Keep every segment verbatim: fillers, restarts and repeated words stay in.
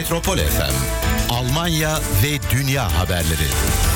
Metropol F M, Almanya ve dünya haberleri.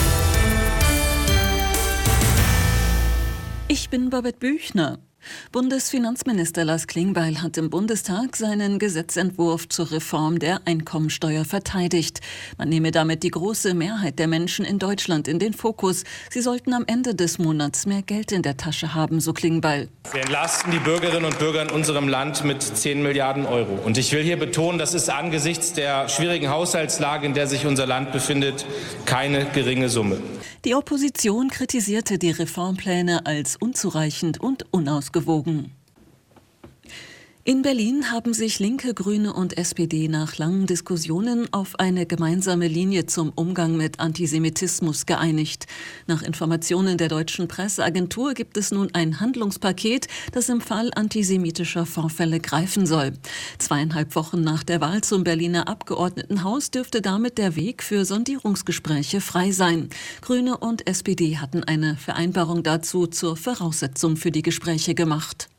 Ich bin Babette Büchner. Bundesfinanzminister Lars Klingbeil hat im Bundestag seinen Gesetzentwurf zur Reform der Einkommensteuer verteidigt. Man nehme damit die große Mehrheit der Menschen in Deutschland in den Fokus. Sie sollten am Ende des Monats mehr Geld in der Tasche haben, so Klingbeil. Wir entlasten die Bürgerinnen und Bürger in unserem Land mit zehn Milliarden Euro. Und ich will hier betonen, das ist angesichts der schwierigen Haushaltslage, in der sich unser Land befindet, keine geringe Summe. Die Opposition kritisierte die Reformpläne als unzureichend und unausgewogen. In Berlin haben sich Linke, Grüne und S P D nach langen Diskussionen auf eine gemeinsame Linie zum Umgang mit Antisemitismus geeinigt. Nach Informationen der deutschen Presseagentur gibt es nun ein Handlungspaket, das im Fall antisemitischer Vorfälle greifen soll. Zweieinhalb Wochen nach der Wahl zum Berliner Abgeordnetenhaus dürfte damit der Weg für Sondierungsgespräche frei sein. Grüne und S P D hatten eine Vereinbarung dazu zur Voraussetzung für die Gespräche gemacht.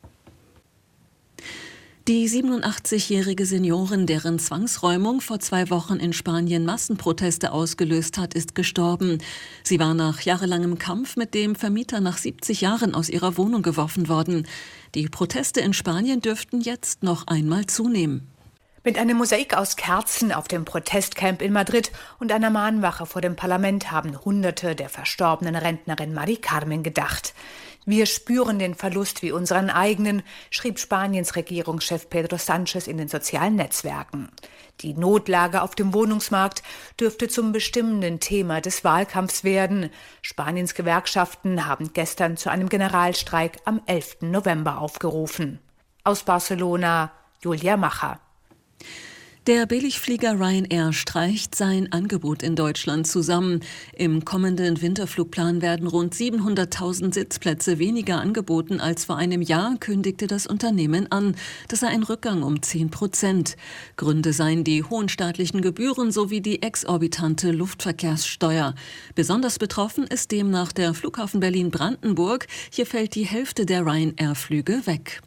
Die siebenundachtzigjährige Seniorin, deren Zwangsräumung vor zwei Wochen in Spanien Massenproteste ausgelöst hat, ist gestorben. Sie war nach jahrelangem Kampf mit dem Vermieter nach siebzig Jahren aus ihrer Wohnung geworfen worden. Die Proteste in Spanien dürften jetzt noch einmal zunehmen. Mit einem Mosaik aus Kerzen auf dem Protestcamp in Madrid und einer Mahnwache vor dem Parlament haben Hunderte der verstorbenen Rentnerin Mari Carmen gedacht. Wir spüren den Verlust wie unseren eigenen, schrieb Spaniens Regierungschef Pedro Sánchez in den sozialen Netzwerken. Die Notlage auf dem Wohnungsmarkt dürfte zum bestimmenden Thema des Wahlkampfs werden. Spaniens Gewerkschaften haben gestern zu einem Generalstreik am elften November aufgerufen. Aus Barcelona, Julia Macher. Der Billigflieger Ryanair streicht sein Angebot in Deutschland zusammen. Im kommenden Winterflugplan werden rund siebenhunderttausend Sitzplätze weniger angeboten als vor einem Jahr, kündigte das Unternehmen an. Das sei ein Rückgang um zehn Prozent. Gründe seien die hohen staatlichen Gebühren sowie die exorbitante Luftverkehrssteuer. Besonders betroffen ist demnach der Flughafen Berlin-Brandenburg. Hier fällt die Hälfte der Ryanair-Flüge weg.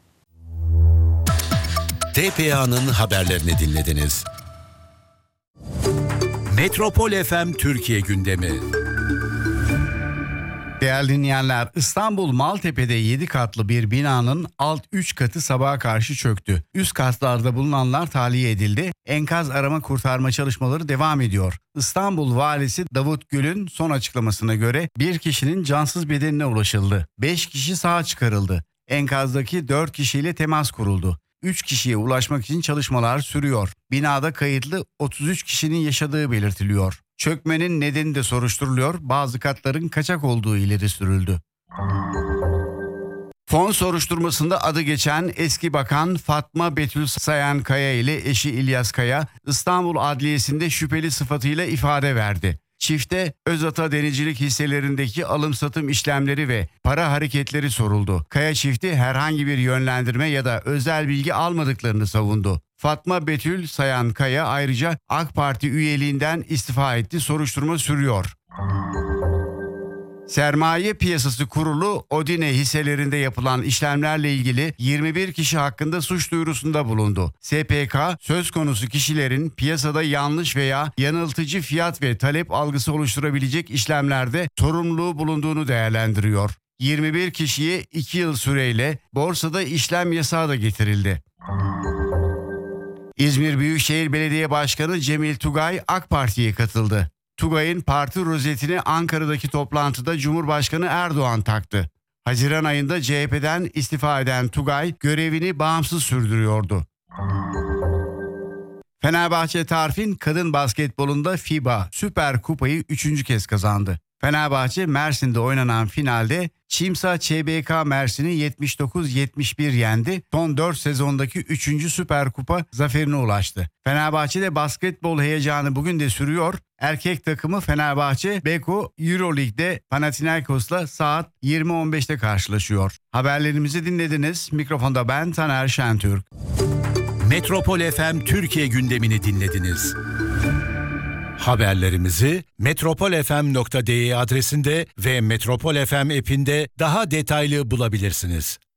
T P A'nın haberlerini dinlediniz. Metropol F M Türkiye gündemi. Değerli dinleyenler, İstanbul Maltepe'de yedi katlı bir binanın alt üç katı sabaha karşı çöktü. Üst katlarda bulunanlar tahliye edildi. Enkaz arama kurtarma çalışmaları devam ediyor. İstanbul Valisi Davut Gül'ün son açıklamasına göre bir kişinin cansız bedenine ulaşıldı. beş kişi sağ çıkarıldı. Enkazdaki dört kişiyle temas kuruldu. üç kişiye ulaşmak için çalışmalar sürüyor. Binada kayıtlı otuz üç kişinin yaşadığı belirtiliyor. Çökmenin nedeni de soruşturuluyor. Bazı katların kaçak olduğu ileri sürüldü. Fon soruşturmasında adı geçen eski bakan Fatma Betül Sayankaya ile eşi İlyas Kaya İstanbul Adliyesi'nde şüpheli sıfatıyla ifade verdi. Çifte Özata Denizcilik hisselerindeki alım satım işlemleri ve para hareketleri soruldu. Kaya çifti herhangi bir yönlendirme ya da özel bilgi almadıklarını savundu. Fatma Betül Sayankaya ayrıca AK Parti üyeliğinden istifa etti. Soruşturma sürüyor. Sermaye Piyasası Kurulu Odine hisselerinde yapılan işlemlerle ilgili yirmi bir kişi hakkında suç duyurusunda bulundu. S P K söz konusu kişilerin piyasada yanlış veya yanıltıcı fiyat ve talep algısı oluşturabilecek işlemlerde sorumluluğu bulunduğunu değerlendiriyor. yirmi bir kişiye iki yıl süreyle borsada işlem yasağı da getirildi. İzmir Büyükşehir Belediye Başkanı Cemil Tugay AK Parti'ye katıldı. Tugay'ın parti rozetini Ankara'daki toplantıda Cumhurbaşkanı Erdoğan taktı. Haziran ayında C H P'den istifa eden Tugay görevini bağımsız sürdürüyordu. Fenerbahçe Tarfin kadın basketbolunda FIBA Süper Kupayı üçüncü kez kazandı. Fenerbahçe Mersin'de oynanan finalde Çimsa Ç B K Mersin'i yetmiş dokuz yetmiş bir yendi. Son dört sezondaki üçüncü Süper Kupa zaferine ulaştı. Fenerbahçe'de basketbol heyecanı bugün de sürüyor. Erkek takımı Fenerbahçe Beko Euroleague'de Panathinaikos'la saat yirmi on beşte karşılaşıyor. Haberlerimizi dinlediniz. Mikrofonda ben Taner Şentürk. Metropol F M Türkiye gündemini dinlediniz. Haberlerimizi metropol f m nokta d e adresinde ve Metropol F M app'inde daha detaylı bulabilirsiniz.